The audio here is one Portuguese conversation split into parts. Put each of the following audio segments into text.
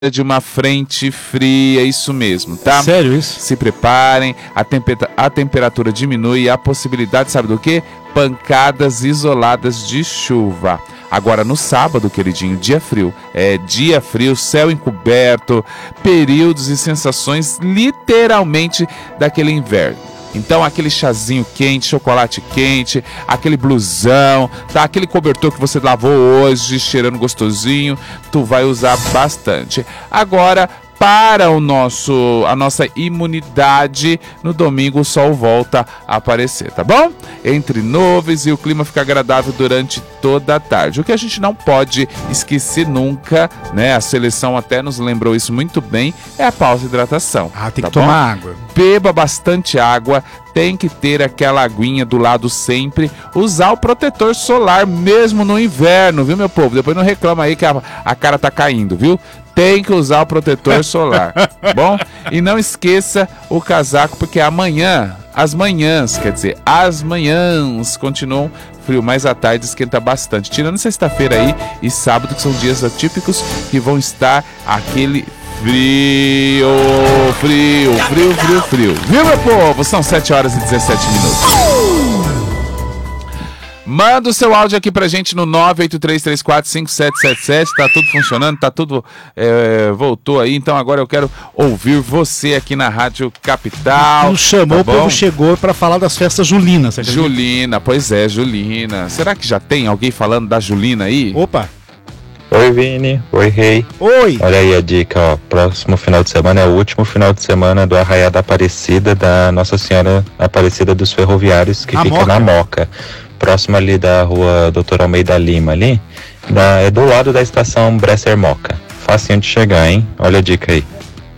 de uma frente fria, isso mesmo, tá? Sério isso? Se preparem, a temperatura diminui e a possibilidade, sabe do quê? Pancadas isoladas de chuva. Agora no sábado, queridinho, dia frio. Dia frio, céu encoberto, períodos e sensações literalmente daquele inverno. Então aquele chazinho quente, chocolate quente, aquele blusão, tá? Aquele cobertor que você lavou hoje, cheirando gostosinho, tu vai usar bastante. Agora, para a nossa imunidade, no domingo o sol volta a aparecer, tá bom? Entre nuvens e o clima fica agradável durante toda a tarde. O que a gente não pode esquecer nunca, né? A seleção até nos lembrou isso muito bem, é a pausa de hidratação. Tem que tomar água. Beba bastante água, tem que ter aquela aguinha do lado sempre. Usar o protetor solar mesmo no inverno, viu, meu povo? Depois não reclama aí que a cara tá caindo, viu? Tem que usar o protetor solar, bom? E não esqueça o casaco, porque as manhãs continuam frio, mas à tarde esquenta bastante. Tirando sexta-feira aí e sábado, que são dias atípicos, que vão estar aquele frio. Viu, meu povo? São 7 horas e 17 minutos. Manda o seu áudio aqui pra gente no 983345777. Tá tudo funcionando, tá tudo voltou aí. Então agora eu quero ouvir você aqui na Rádio Capital. Nos chamou, tá, o povo chegou pra falar das festas julinas. Julina, pois é, Julina. Será que já tem alguém falando da Julina aí? Opa! Oi, Vini. Oi, Rei. Oi. Olha aí a dica, ó. Próximo final de semana é o último final de semana do Arraiá da Aparecida, da Nossa Senhora Aparecida dos Ferroviários, que fica na Moca. Próximo ali da rua Doutor Almeida Lima ali, é do lado da estação Bresser Moca. Facinho de chegar, hein? Olha a dica aí.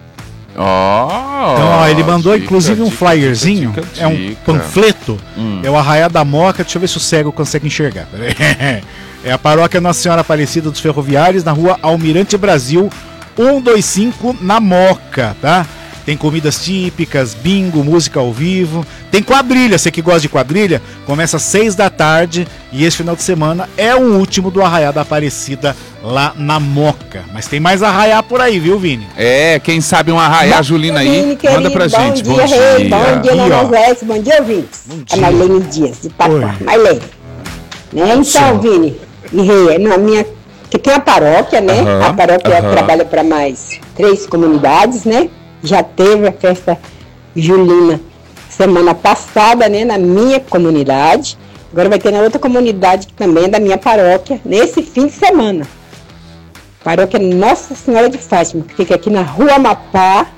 Então, ele mandou inclusive um flyerzinho, é um panfleto, é o Arraiá da Moca, deixa eu ver se o cego consegue enxergar. É a paróquia Nossa Senhora Aparecida dos Ferroviários, na rua Almirante Brasil 125, na Moca, tá? Tem comidas típicas, bingo, música ao vivo. Tem quadrilha, você que gosta de quadrilha, começa às 6 da tarde e esse final de semana é o último do Arraiá da Aparecida lá na Moca. Mas tem mais arraiá por aí, viu, Vini? Quem sabe um arraiá Julina aí, Vini, querido, manda pra gente. Bom dia, Rei, bom dia, Nanazete, bom dia, ouvintes. A Marlene Dias, de Papá, Marlene. Né? Então, Vini e Rei, na minha... que tem a paróquia, né? A paróquia trabalha para mais 3 comunidades, né? Já teve a festa julina semana passada, né, na minha comunidade. Agora vai ter na outra comunidade que também é da minha paróquia, nesse fim de semana. Paróquia Nossa Senhora de Fátima, que fica aqui na Rua Amapá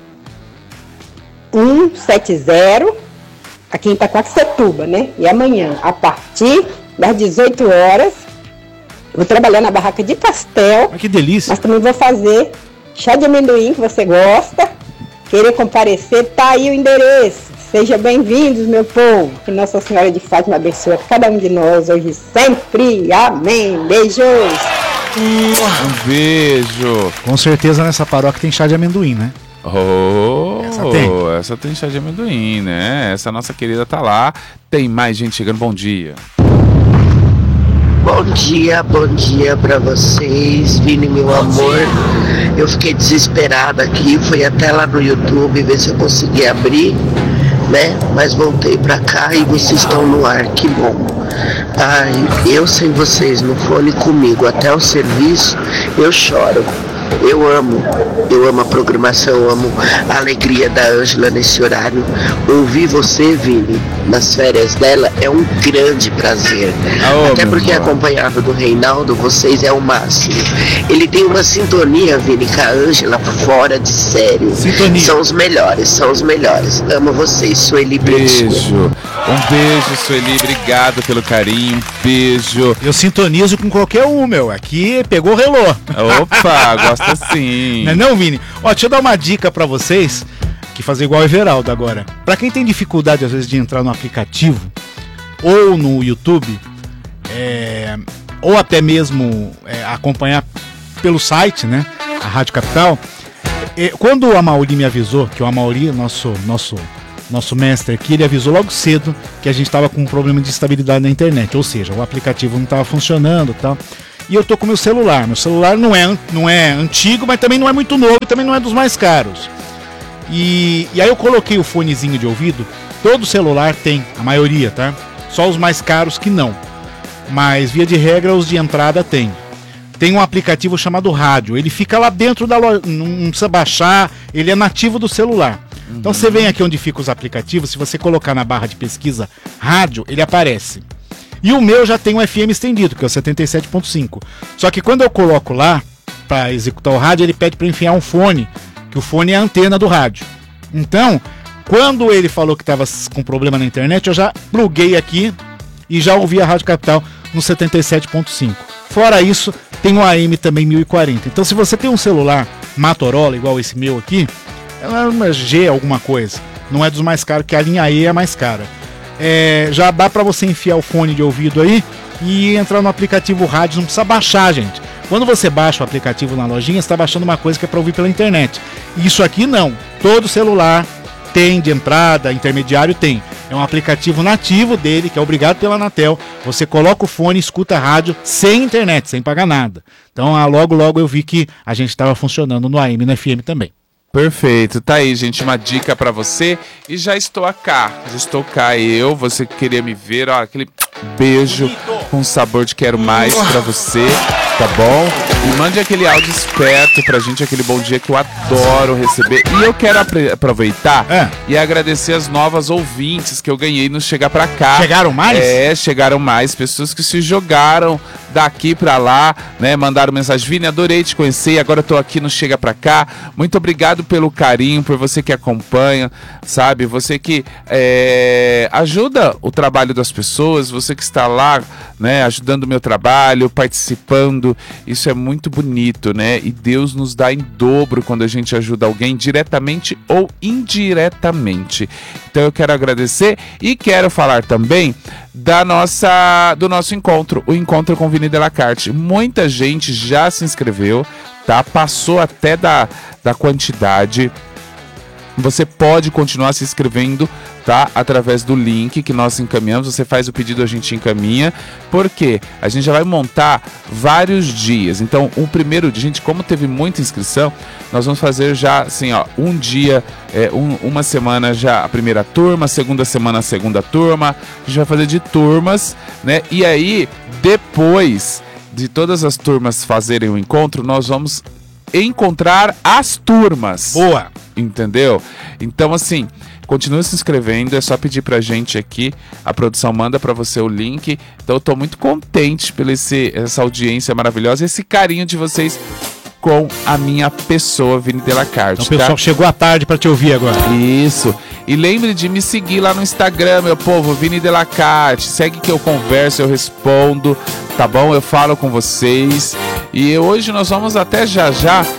170, aqui em Itaquaquecetuba, né? E amanhã, a partir das 18 horas, vou trabalhar na barraca de pastel. Que delícia! Mas também vou fazer chá de amendoim, que você gosta. Querer comparecer, tá aí o endereço. Sejam bem-vindos, meu povo. Que Nossa Senhora de Fátima abençoe cada um de nós hoje e sempre. Amém. Beijos. Um beijo. Com certeza nessa paróquia tem chá de amendoim, né? Essa tem chá de amendoim, né? Essa nossa querida tá lá. Tem mais gente chegando. Bom dia. Bom dia pra vocês, Vini, meu amor. Eu fiquei desesperada aqui, fui até lá no YouTube ver se eu consegui abrir, né? Mas voltei pra cá e vocês estão no ar, que bom. Ai, eu sem vocês no fone comigo até o serviço, eu choro. Eu amo a programação, eu amo a alegria da Ângela nesse horário. Ouvir você, Vini, nas férias dela é um grande prazer. Até porque acompanhado do Reinaldo, vocês é o máximo. Ele tem uma sintonia, Vini, com a Ângela fora de sério. Sintonia. São os melhores. Amo vocês, Sueli. Beijo. Um beijo, Sueli, obrigado pelo carinho. Beijo. Eu sintonizo com qualquer um, meu. Aqui pegou relô. Opa, gosta sim. Não, Vini? Ó, deixa eu dar uma dica pra vocês, que fazer igual o Everaldo agora. Pra quem tem dificuldade, às vezes, de entrar no aplicativo, ou no YouTube, ou até mesmo acompanhar pelo site, né? A Rádio Capital. Quando o Amauri me avisou, que o Amauri, nosso mestre aqui, ele avisou logo cedo que a gente estava com um problema de estabilidade na internet, ou seja, o aplicativo não estava funcionando e tal. e eu tô com meu celular. Meu celular não é antigo, mas também não é muito novo e também não é dos mais caros. E aí eu coloquei o fonezinho de ouvido. Todo celular tem, a maioria, tá? Só os mais caros que não. Mas via de regra os de entrada tem. Tem um aplicativo chamado Rádio. Ele fica lá dentro da loja, não precisa baixar, ele é nativo do celular. Então você vem aqui onde ficam os aplicativos, se você colocar na barra de pesquisa Rádio, ele aparece. E o meu já tem um FM estendido, que é o 77.5. Só que quando eu coloco lá, para executar o rádio, ele pede para enfiar um fone, que o fone é a antena do rádio. Então, quando ele falou que estava com problema na internet, eu já pluguei aqui e já ouvi a Rádio Capital no 77.5. Fora isso, tem o AM também 1040. Então, se você tem um celular Motorola, igual esse meu aqui, é uma G alguma coisa, não é dos mais caros, que a linha E é a mais cara. Já dá para você enfiar o fone de ouvido aí e entrar no aplicativo rádio, não precisa baixar, gente. Quando você baixa o aplicativo na lojinha, você está baixando uma coisa que é para ouvir pela internet. Isso aqui não, todo celular tem de entrada, intermediário tem. É um aplicativo nativo dele, que é obrigado pela Anatel. Você coloca o fone e escuta a rádio sem internet, sem pagar nada. Então logo eu vi que a gente estava funcionando no AM e no FM também. Perfeito, tá aí, gente, uma dica pra você. E já estou cá eu, você que queria me ver, ó, aquele beijo com sabor de quero mais pra você, tá bom? E mande aquele áudio esperto pra gente, aquele bom dia que eu adoro receber. E eu quero aproveitar e agradecer as novas ouvintes que eu ganhei no Chega Pra Cá. Chegaram mais? Chegaram mais, pessoas que se jogaram daqui pra lá, né, mandaram mensagem: Vini, adorei te conhecer e agora eu tô aqui no Chega Pra Cá. Muito obrigado pelo carinho, por você que acompanha, sabe? Você que ajuda o trabalho das pessoas, você que está lá, né, ajudando o meu trabalho, participando. Isso é muito bonito, né? E Deus nos dá em dobro quando a gente ajuda alguém diretamente ou indiretamente. Então eu quero agradecer e quero falar também do nosso encontro, o Encontro com Vini Delacarte. Muita gente já se inscreveu, tá? Passou até da quantidade. Você pode continuar se inscrevendo, tá? Através do link que nós encaminhamos. Você faz o pedido, a gente encaminha. Porque a gente já vai montar vários dias. Então, o primeiro dia, gente, como teve muita inscrição, nós vamos fazer já, assim, ó, um dia, uma semana já a primeira turma, segunda semana a segunda turma. A gente vai fazer de turmas, né? E aí, depois de todas as turmas fazerem o encontro, nós vamos encontrar as turmas. Boa! Entendeu? Então, assim, continue se inscrevendo, é só pedir pra gente aqui, a produção manda pra você o link. Então eu tô muito contente pela essa audiência maravilhosa, esse carinho de vocês com a minha pessoa, Vini Delacarte. Então o pessoal chegou à tarde pra te ouvir agora. Isso. E lembre de me seguir lá no Instagram, meu povo, Vini Delacarte. Segue que eu converso, eu respondo, tá bom? Eu falo com vocês. E hoje nós vamos até já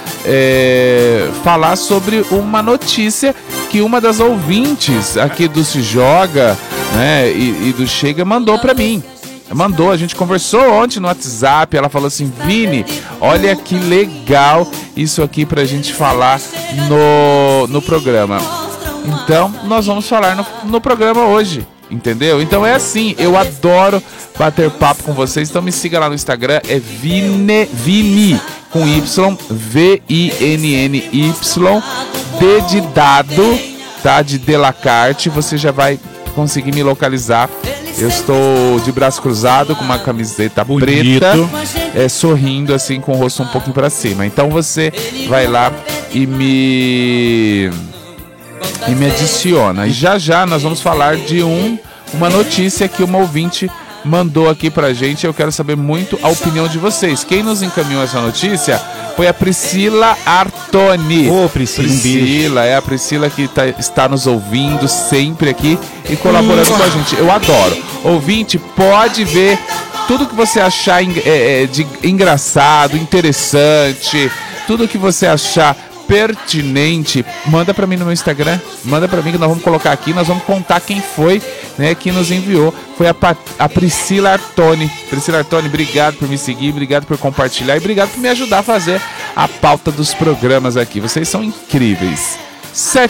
falar sobre uma notícia que uma das ouvintes aqui do Se Joga, né, e do Chega mandou pra mim. A gente conversou ontem no WhatsApp, ela falou assim: Vini, olha que legal isso aqui pra gente falar no programa. Então, nós vamos falar no programa hoje, entendeu? Então é assim, eu adoro bater papo com vocês, então me siga lá no Instagram, é Vini com Y, VINNY, D de dado, tá? De Delacarte, você já vai conseguir me localizar. Eu estou de braço cruzado, com uma camiseta preta, sorrindo assim, com o rosto um pouquinho para cima. Então você vai lá e me adiciona. E já nós vamos falar de uma notícia que uma ouvinte mandou aqui pra gente. Eu quero saber muito a opinião de vocês. Quem nos encaminhou essa notícia foi a Priscila Artoni. Priscila, é a Priscila que está nos ouvindo sempre aqui e colaborando com a gente. Eu adoro. Ouvinte, pode ver tudo que você achar de engraçado, interessante, tudo que você achar pertinente, manda pra mim no meu Instagram, manda pra mim que nós vamos colocar aqui, nós vamos contar quem foi, né, que nos enviou. Foi a Priscila Artoni. Priscila Artoni, obrigado por me seguir, obrigado por compartilhar e obrigado por me ajudar a fazer a pauta dos programas aqui. Vocês são incríveis.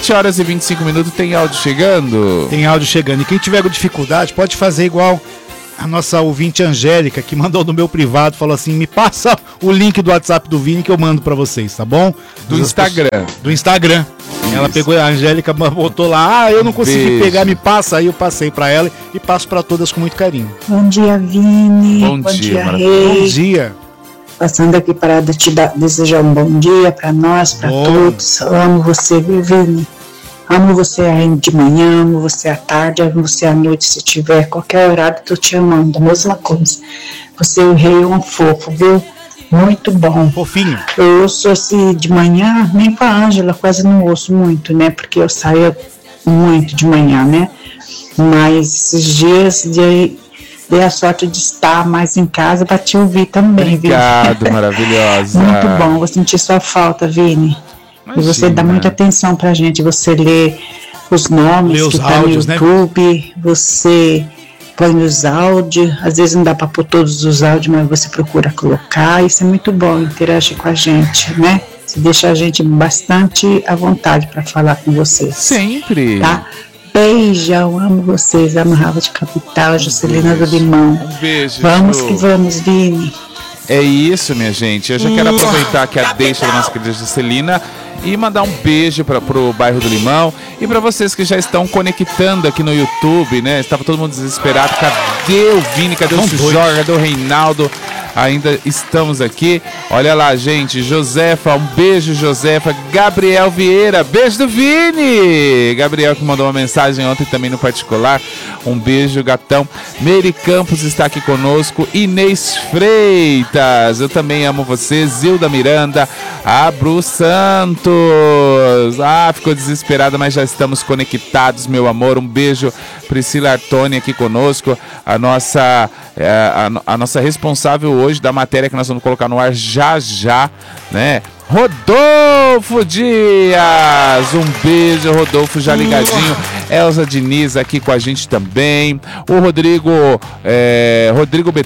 7h25, tem áudio chegando? Tem áudio chegando. E quem tiver com dificuldade pode fazer igual a nossa ouvinte Angélica, que mandou no meu privado, falou assim, me passa o link do WhatsApp do Vini que eu mando pra vocês, tá bom? Do Instagram. Do Instagram. Isso. Ela pegou, a Angélica botou lá, eu não consegui pegar, me passa. Aí eu passei pra ela e passo pra todas com muito carinho. Bom dia, Vini. Bom dia, Rei. Bom dia. Passando aqui para desejar um bom dia pra nós, pra todos. Eu amo você, viu, Vini? Amo você aí de manhã, amo você à tarde, amo você à noite, se tiver qualquer horário, tô te amando, a mesma coisa. Você, o rei, é um fofo, viu? Muito bom. Fofinho. Eu ouço assim de manhã, nem com a Ângela, quase não ouço muito, né? Porque eu saio muito de manhã, né? Mas esses dias dei a sorte de estar mais em casa para te ouvir também, Obrigado, Vini. Maravilhosa. Muito bom, vou sentir sua falta, Vini. Imagina. E você dá muita atenção pra gente, você lê os nomes que tá áudios, no YouTube, né? Você põe os áudios, às vezes não dá pra pôr todos os áudios, mas você procura colocar, isso é muito bom, interagir com a gente, né? Você deixa a gente bastante à vontade pra falar com vocês. Sempre. Tá? Beijão, amo vocês, amo Rava de Capital, Juscelina do Limão. Um beijo. Vamos que vamos, Vini. É isso, minha gente. Eu já quero aproveitar aqui a deixa da nossa querida Juscelina e mandar um beijo pro bairro do Limão e para vocês que já estão conectando aqui no YouTube, né? Estava todo mundo desesperado. Cadê o Vini? Cadê o Jorge? Cadê o Reinaldo? Ainda estamos aqui. Olha lá, gente. Josefa, um beijo, Josefa. Gabriel Vieira, beijo do Vini. Gabriel que mandou uma mensagem ontem também no particular. Um beijo, gatão. Meire Campos está aqui conosco. Inês Freitas, eu também amo você. Zilda Miranda, Bru Santos. Ficou desesperada, mas já estamos conectados, meu amor. Um beijo. Priscila Artoni aqui conosco. A nossa responsável hoje da matéria que nós vamos colocar no ar já, né? Rodolfo Dias, um beijo, Rodolfo, já ligadinho. Elza Diniz aqui com a gente também. O Rodrigo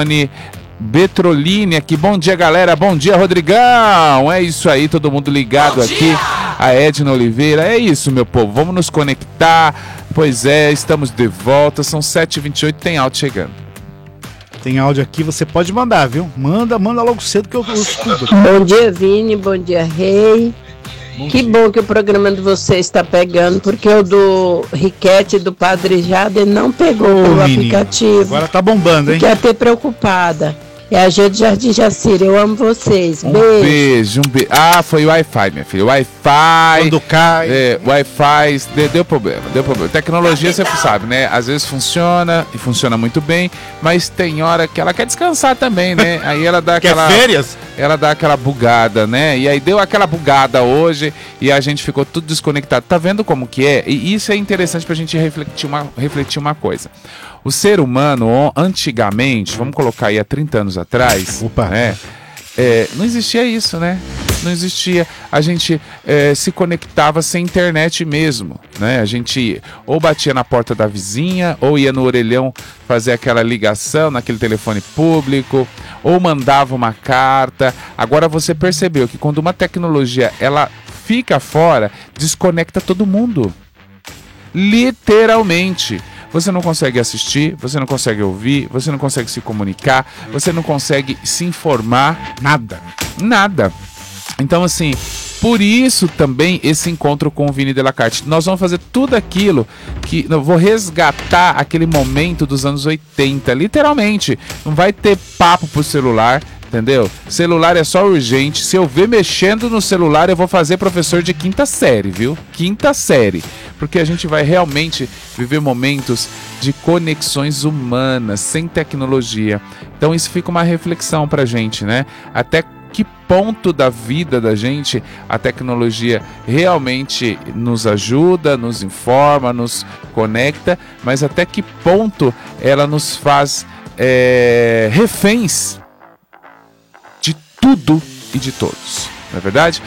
Betrolini aqui. Bom dia, galera. Bom dia, Rodrigão. É isso aí, todo mundo ligado aqui. A Edna Oliveira. É isso, meu povo. Vamos nos conectar. Pois é, estamos de volta. São 7h28, tem áudio chegando. Tem áudio aqui, você pode mandar, viu? Manda logo cedo que eu escuto. Bom dia, Vini, bom dia, Rei. Que bom que o programa de vocês está pegando, porque o do Riquete e do Padre Jader não pegou o aplicativo. Agora tá bombando, hein? Fiquei até preocupada. É a gente Jardim Jacira, eu amo vocês. Beijo. Foi o Wi-Fi, minha filha. Wi-Fi. Quando cai. Wi-Fi, deu problema. Tecnologia, você sabe, né? Às vezes funciona, e funciona muito bem, mas tem hora que ela quer descansar também, né? Aí ela dá aquela... Quer férias? Ela dá aquela bugada, né? E aí deu aquela bugada hoje e a gente ficou tudo desconectado. Tá vendo como que é? E isso é interessante pra gente refletir uma coisa. O ser humano, antigamente, vamos colocar aí há 30 anos atrás, né? Não existia isso, né? Não existia. A gente se conectava sem internet mesmo, né? A gente ou batia na porta da vizinha, ou ia no orelhão fazer aquela ligação naquele telefone público, ou mandava uma carta. Agora você percebeu que quando uma tecnologia ela fica fora, desconecta todo mundo. Literalmente. Você não consegue assistir, você não consegue ouvir, você não consegue se comunicar, você não consegue se informar. Nada. Então, assim, por isso também esse encontro com o Vini Delacarte. Nós vamos fazer tudo aquilo que... Eu vou resgatar aquele momento dos anos 80, literalmente. Não vai ter papo por celular, entendeu? Celular é só urgente. Se eu ver mexendo no celular, eu vou fazer professor de 5ª série, viu? 5ª série. Porque a gente vai realmente viver momentos de conexões humanas, sem tecnologia. Então isso fica uma reflexão pra gente, né? Até que ponto da vida da gente a tecnologia realmente nos ajuda, nos informa, nos conecta, mas até que ponto ela nos faz reféns de tudo e de todos. Não é verdade?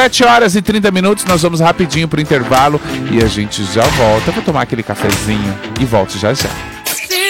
7h30, nós vamos rapidinho pro intervalo e a gente já volta. Vou tomar aquele cafezinho e volto já.